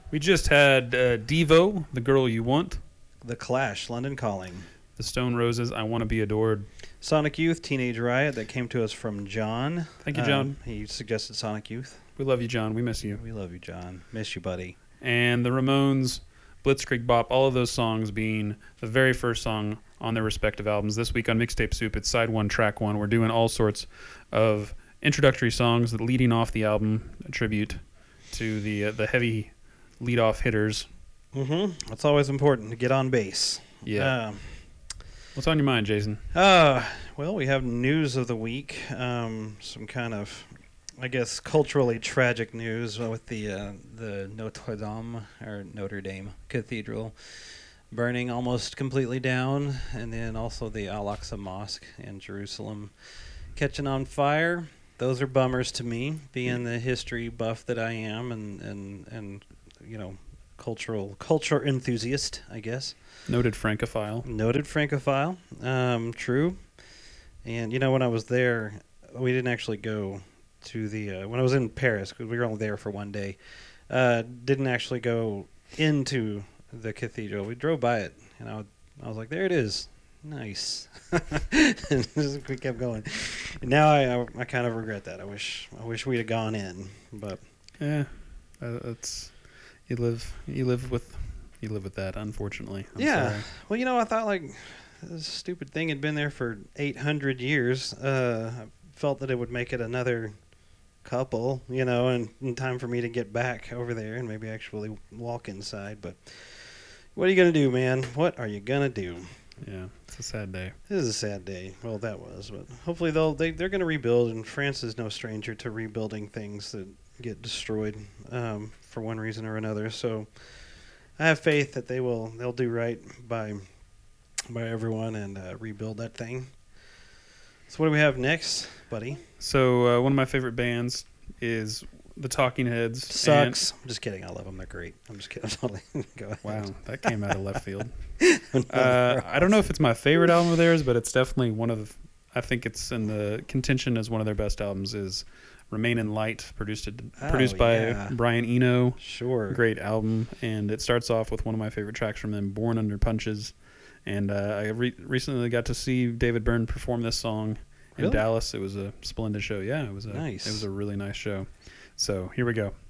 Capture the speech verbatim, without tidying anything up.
We just had uh, Devo, The Girl You Want. The Clash, London Calling. The Stone Roses, I Want to Be Adored. Sonic Youth, Teenage Riot. That came to us from John. Thank you, John. Um, he suggested Sonic Youth. We love you, John. We miss you. We love you, John. Miss you, buddy. And the Ramones, Blitzkrieg Bop, all of those songs being the very first song on their respective albums. This week on Mixtape Soup, it's side one, track one. We're doing all sorts of introductory songs that leading off the album, a tribute to the uh, the heavy lead-off hitters. Mm-hmm. It's always important to get on base. Yeah. Um, What's on your mind, Jason? Uh, well, we have news of the week. Um, some kind of, I guess, culturally tragic news with the uh, the Notre Dame or Notre Dame Cathedral burning almost completely down, and then also the Al-Aqsa Mosque in Jerusalem catching on fire. Those are bummers to me, being the history buff that I am, and and and you know, cultural culture enthusiast, I guess. Noted Francophile. Noted Francophile. Um, true. And, you know, when I was there, we didn't actually go to the... Uh, when I was in Paris, because we were only there for one day, uh, didn't actually go into the cathedral. We drove by it, and I, I was like, there it is. Nice. And we kept going. And now I, I, I kind of regret that. I wish I wish we'd have gone in. But Yeah, uh, it's... You live, you live with... You live with that, unfortunately. I'm yeah. sorry. Well, you know, I thought, like, this stupid thing had been there for eight hundred years. Uh, I felt that it would make it another couple, you know, and in time for me to get back over there and maybe actually walk inside. But what are you going to do, man? What are you going to do? Yeah, it's a sad day. It is a sad day. Well, that was. But hopefully they'll, they, they're going to rebuild, and France is no stranger to rebuilding things that get destroyed um, for one reason or another. So... I have faith that they will. They'll do right by by everyone and uh, rebuild that thing. So what do we have next, buddy? So uh, one of my favorite bands is the Talking Heads. Sucks. I'm just kidding. I love them. They're great. I'm just kidding. Totally. Go ahead. Wow, that came out of left field. uh, I don't know if it's my favorite album of theirs, but it's definitely one of. I think it's in the contention as one of their best albums. Is Remain in Light, produced Oh, produced by yeah. Brian Eno. Sure. Great album, and it starts off with one of my favorite tracks from them, Born Under Punches. And uh, I re- recently got to see David Byrne perform this song in Really? Dallas. It was a splendid show. Yeah, it was a Nice. it was a really nice show. So here we go.